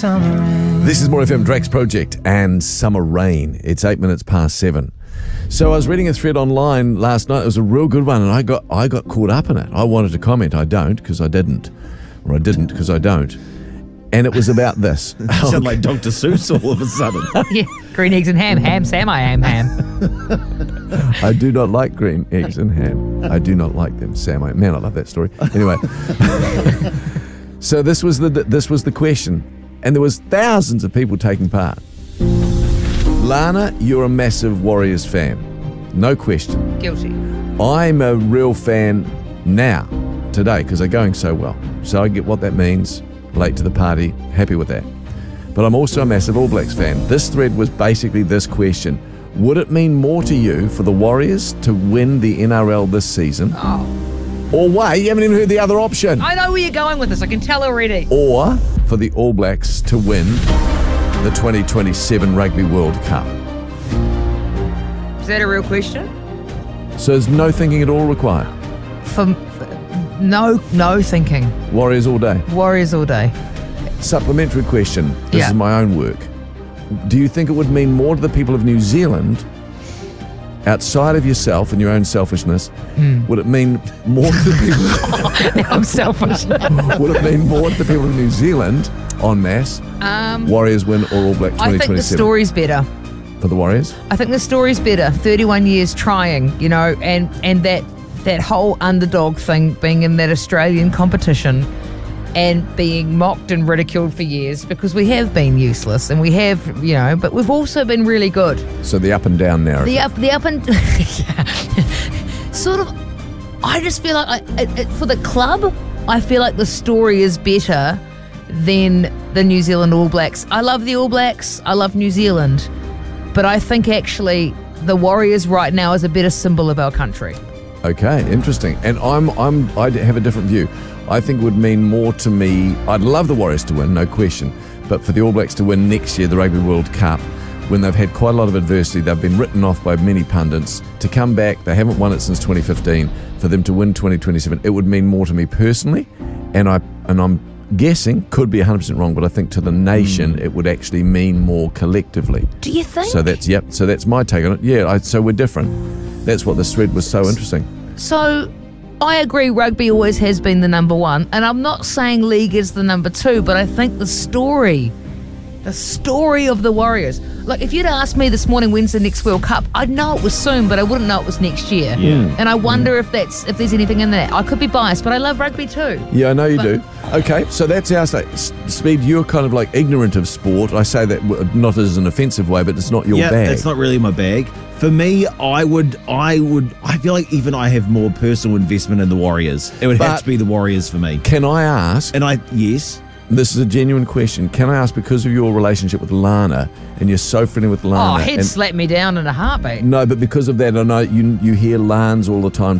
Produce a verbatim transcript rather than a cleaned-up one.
summer rain. This is More F M, Drake's Project and Summer Rain. It's eight minutes past seven. So I was reading a thread online last night. It was a real good one, and I got I got caught up in it. I wanted to comment. I don't, because I didn't. Or I didn't, because I don't. And it was about this. You sound like Doctor Seuss all of a sudden. Yeah, green eggs and ham. Ham, Sam, I am ham. I do not like green eggs and ham. I do not like them, Sam. I, man, I love that story. Anyway. So this was the this was the question, and there was thousands of people taking part. Lana, you're a massive Warriors fan, no question. Guilty. I'm a real fan now, today, because they're going so well. So I get what that means. Late to the party, happy with that. But I'm also a massive All Blacks fan. This thread was basically this question: would it mean more to you for the Warriors to win the N R L this season? Oh. Or wait, you haven't even heard the other option. I know where you're going with this. I can tell already. Or for the All Blacks to win the twenty twenty-seven Rugby World Cup. Is that a real question? So there's no thinking at all required. For, for no, no thinking. Warriors all day. Warriors all day. Supplementary question. This Yeah. is my own work. Do you think it would mean more to the people of New Zealand, outside of yourself and your own selfishness, Mm. would it mean more to the people? Now I'm selfish. Would it mean more to the people of New Zealand, en masse, Um, Warriors win or All Blacks I twenty think the twenty-seven? story's better. For the Warriors? I think the story's better. thirty-one years trying, you know, and, and that that whole underdog thing, being in that Australian competition and being mocked and ridiculed for years, because we have been useless and we have, you know, but we've also been really good. So the up and down narrative. The up, the up and sort of. I just feel like I, it, it, for the club, I feel like the story is better than the New Zealand All Blacks. I love the All Blacks. I love New Zealand, but I think actually the Warriors right now is a better symbol of our country. Okay, interesting. And I'm I'm I have a different view. I think it would mean more to me. I'd love the Warriors to win, no question. But for the All Blacks to win next year, the Rugby World Cup, when they've had quite a lot of adversity, they've been written off by many pundits, to come back, they haven't won it since twenty fifteen, for them to win twenty twenty-seven, it would mean more to me personally. And I and I'm guessing, could be one hundred percent wrong, but I think to the nation, mm. it would actually mean more collectively. Do you think? So that's, yep, so that's my take on it. Yeah, I, so we're different. That's what this thread was so interesting. So I agree, rugby always has been the number one, and I'm not saying league is the number two, but I think the story, the story of the Warriors, like if you'd asked me this morning when's the next World Cup, I'd know it was soon, but I wouldn't know it was next year. Yeah. And I wonder if that's if there's anything in that. I could be biased, but I love rugby too. Yeah, I know you But- do. Okay, so that's our state. Speed, you're kind of like ignorant of sport. I say that w- not as an offensive way, but it's not your yeah, bag. it's not really my bag. For me, I would, I would, I feel like even I have more personal investment in the Warriors. It would But- have to be the Warriors for me. Can I ask, And I, yes, this is a genuine question, can I ask, because of your relationship with Lana, and you're so friendly with Oh, Lana, he'd and, slap me down in a heartbeat. no, but because of that, I know you you hear Lans all the time